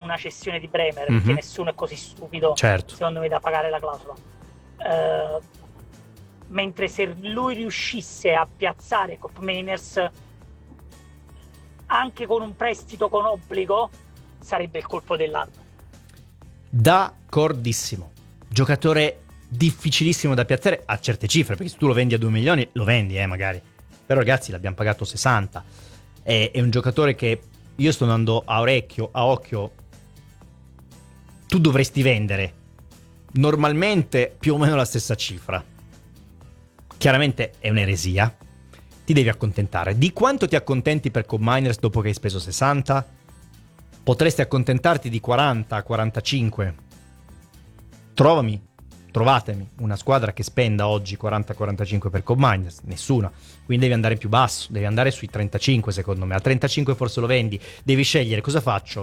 una cessione di Bremer, perché nessuno è così stupido, certo, secondo me, da pagare la clausola. Mentre se lui riuscisse a piazzare Koopmeiners anche con un prestito con obbligo, sarebbe il colpo dell'anno. D'accordissimo. Giocatore difficilissimo da piazzare a certe cifre, perché se tu lo vendi a 2 milioni lo vendi, magari. Però ragazzi, l'abbiamo pagato 60. È un giocatore che io sto andando a occhio. Tu dovresti vendere normalmente più o meno la stessa cifra. Chiaramente è un'eresia. Ti devi accontentare. Di quanto ti accontenti per Koopmeiners dopo che hai speso 60? Potresti accontentarti di 40, 45. Trovatemi una squadra che spenda oggi 40-45 per Koopmeiners. Nessuna. Quindi devi andare più basso, devi andare sui 35 secondo me. A 35 forse lo vendi. Devi scegliere cosa faccio.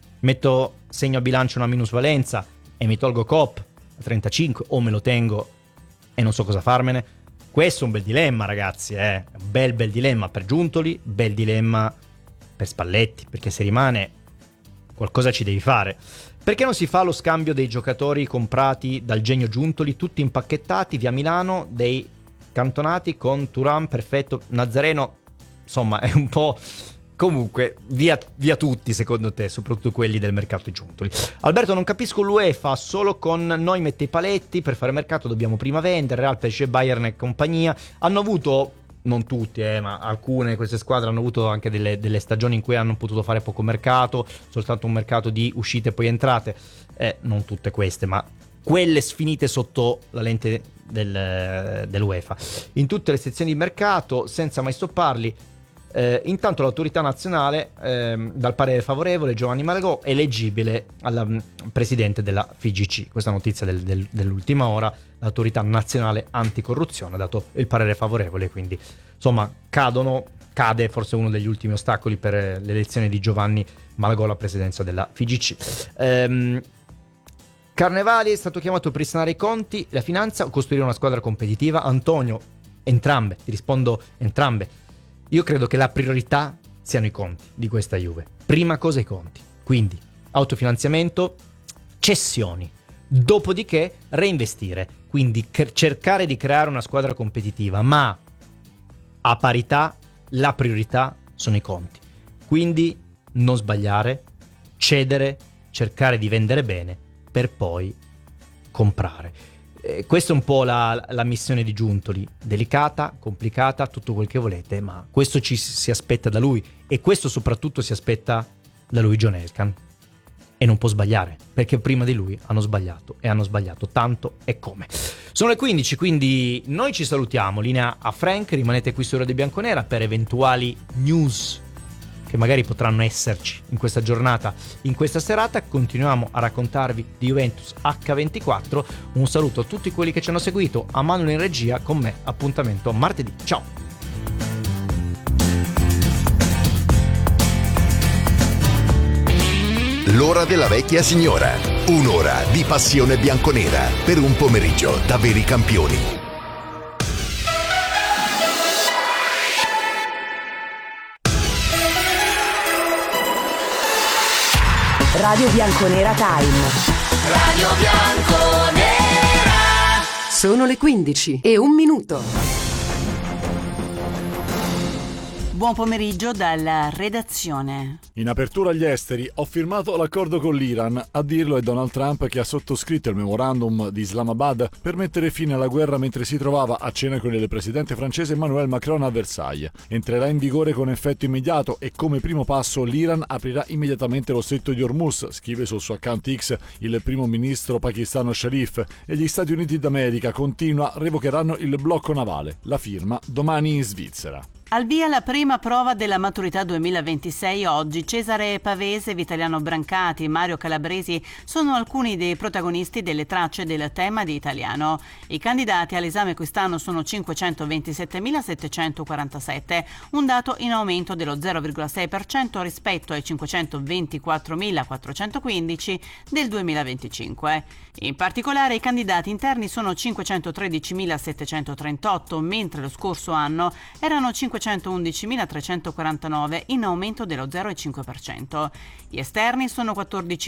Segno a bilancio una minusvalenza e mi tolgo Koop a 35, o me lo tengo e non so cosa farmene. Questo è un bel dilemma, ragazzi, un bel dilemma per Giuntoli, bel dilemma per Spalletti, perché se rimane qualcosa ci devi fare. Perché non si fa lo scambio dei giocatori comprati dal genio Giuntoli, tutti impacchettati via Milano, dei cantonati con Thuram, perfetto, Nazareno, insomma è un po'... Comunque, via tutti, secondo te, soprattutto quelli del mercato di Giuntoli. Alberto, non capisco l'UEFA, solo con noi mette i paletti, per fare mercato dobbiamo prima vendere, Real, PSG, Bayern e compagnia. Hanno avuto, non tutti, ma alcune, queste squadre hanno avuto anche delle stagioni in cui hanno potuto fare poco mercato, soltanto un mercato di uscite e poi entrate. Non tutte queste, ma quelle sfinite sotto la lente dell'UEFA. In tutte le sezioni di mercato, senza mai stopparli. Intanto l'autorità nazionale dal parere favorevole, Giovanni Malagò eleggibile al presidente della FIGC. Questa notizia dell'ultima ora. L'autorità nazionale anticorruzione ha dato il parere favorevole, quindi insomma cade forse uno degli ultimi ostacoli per l'elezione di Giovanni Malagò alla presidenza della FIGC. Carnevali è stato chiamato a risanare i conti, la finanza o costruire una squadra competitiva. Antonio, entrambe, ti rispondo entrambe. Io credo che la priorità siano i conti di questa Juve. Prima cosa i conti. Quindi autofinanziamento, cessioni. Dopodiché reinvestire. Quindi cercare di creare una squadra competitiva. Ma a parità la priorità sono i conti. Quindi non sbagliare, cedere, cercare di vendere bene per poi comprare. Questa è un po' la missione di Giuntoli, delicata, complicata, tutto quel che volete, ma questo ci si aspetta da lui, e questo soprattutto si aspetta da lui John Elkann, e non può sbagliare, perché prima di lui hanno sbagliato, e hanno sbagliato tanto e come. Sono le 15, quindi noi ci salutiamo, linea a Frank, rimanete qui su Radio Bianconera per eventuali news che magari potranno esserci in questa giornata, in questa serata. Continuiamo a raccontarvi di Juventus H24. Un saluto a tutti quelli che ci hanno seguito, a Manuel in regia, con me appuntamento martedì. Ciao! L'ora della vecchia signora, un'ora di passione bianconera per un pomeriggio da veri campioni. Radio Bianconera Time. Radio Bianconera. Sono le 15 e 1 minuto. Buon pomeriggio dalla redazione. In apertura agli esteri, ho firmato l'accordo con l'Iran. A dirlo è Donald Trump, che ha sottoscritto il memorandum di Islamabad per mettere fine alla guerra mentre si trovava a cena con il presidente francese Emmanuel Macron a Versailles. Entrerà in vigore con effetto immediato e come primo passo l'Iran aprirà immediatamente lo stretto di Hormuz, scrive sul suo account X il primo ministro pakistano Sharif, e gli Stati Uniti d'America revocheranno il blocco navale. La firma domani in Svizzera. Al via la prima prova della maturità 2026 oggi. Cesare Pavese, Vitaliano Brancati e Mario Calabresi sono alcuni dei protagonisti delle tracce del tema di italiano. I candidati all'esame quest'anno sono 527.747, un dato in aumento dello 0,6% rispetto ai 524.415 del 2025. In particolare i candidati interni sono 513.738, mentre lo scorso anno erano 511.349, in aumento dello 0,5%. Gli esterni sono